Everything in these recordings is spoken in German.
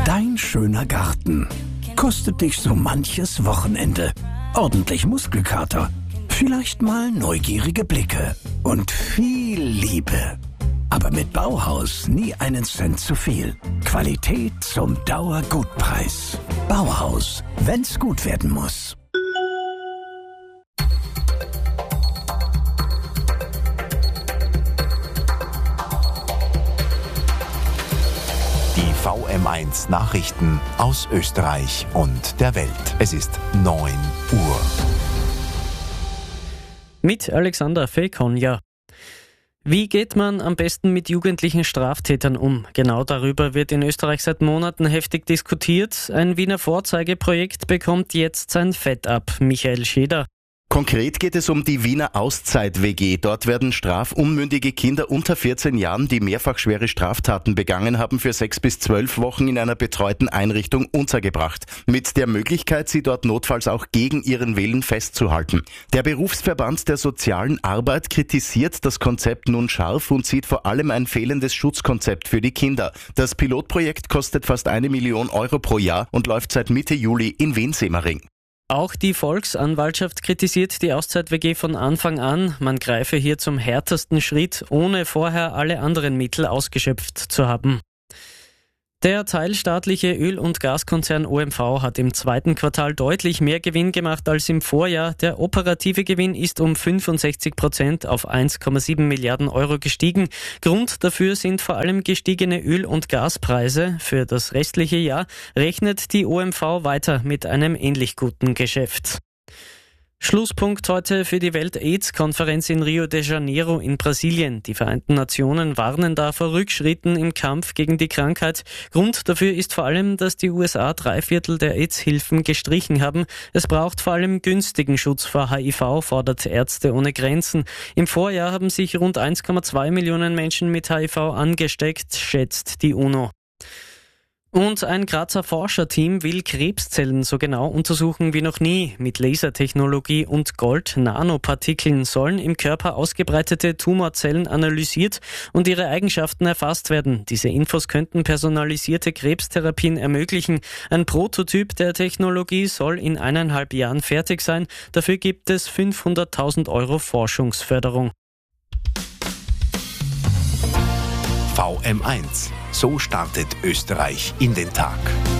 Dein schöner Garten kostet dich so manches Wochenende. Ordentlich Muskelkater, vielleicht mal neugierige Blicke und viel Liebe. Aber mit Bauhaus nie einen Cent zu viel. Qualität zum Dauergutpreis. Bauhaus, wenn's gut werden muss. Die VM1 Nachrichten aus Österreich und der Welt. Es ist 9 Uhr. Mit Alexander Fekonja. Wie geht man am besten mit jugendlichen Straftätern um? Genau darüber wird in Österreich seit Monaten heftig diskutiert. Ein Wiener Vorzeigeprojekt bekommt jetzt sein Fett ab. Michael Scheder. Konkret geht es um die Wiener Auszeit-WG. Dort werden strafunmündige Kinder unter 14 Jahren, die mehrfach schwere Straftaten begangen haben, für 6 bis 12 Wochen in einer betreuten Einrichtung untergebracht. Mit der Möglichkeit, sie dort notfalls auch gegen ihren Willen festzuhalten. Der Berufsverband der sozialen Arbeit kritisiert das Konzept nun scharf und sieht vor allem ein fehlendes Schutzkonzept für die Kinder. Das Pilotprojekt kostet fast 1 Million Euro pro Jahr und läuft seit Mitte Juli in Wien-Semmering. Auch die Volksanwaltschaft kritisiert die Auszeit-WG von Anfang an. Man greife hier zum härtesten Schritt, ohne vorher alle anderen Mittel ausgeschöpft zu haben. Der teilstaatliche Öl- und Gaskonzern OMV hat im zweiten Quartal deutlich mehr Gewinn gemacht als im Vorjahr. Der operative Gewinn ist um 65% auf 1,7 Milliarden Euro gestiegen. Grund dafür sind vor allem gestiegene Öl- und Gaspreise. Für das restliche Jahr rechnet die OMV weiter mit einem ähnlich guten Geschäft. Schlusspunkt heute für die Welt-AIDS-Konferenz in Rio de Janeiro in Brasilien. Die Vereinten Nationen warnen da vor Rückschritten im Kampf gegen die Krankheit. Grund dafür ist vor allem, dass die USA 3/4 der AIDS-Hilfen gestrichen haben. Es braucht vor allem günstigen Schutz vor HIV, fordert Ärzte ohne Grenzen. Im Vorjahr haben sich rund 1,2 Millionen Menschen mit HIV angesteckt, schätzt die UNO. Und ein Grazer Forscherteam will Krebszellen so genau untersuchen wie noch nie. Mit Lasertechnologie und Gold-Nanopartikeln sollen im Körper ausgebreitete Tumorzellen analysiert und ihre Eigenschaften erfasst werden. Diese Infos könnten personalisierte Krebstherapien ermöglichen. Ein Prototyp der Technologie soll in 1,5 Jahren fertig sein. Dafür gibt es 500.000 Euro Forschungsförderung. VM1. So startet Österreich in den Tag.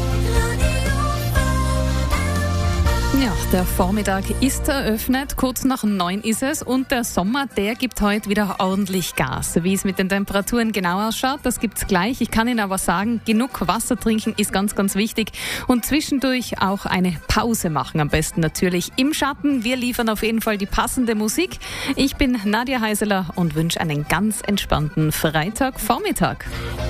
Ja, der Vormittag ist eröffnet, kurz nach 9 ist es und der Sommer, der gibt heute wieder ordentlich Gas. Wie es mit den Temperaturen genau ausschaut, das gibt's gleich. Ich kann Ihnen aber sagen, genug Wasser trinken ist ganz, ganz wichtig und zwischendurch auch eine Pause machen, am besten natürlich im Schatten. Wir liefern auf jeden Fall die passende Musik. Ich bin Nadja Heiseler und wünsche einen ganz entspannten Freitagvormittag.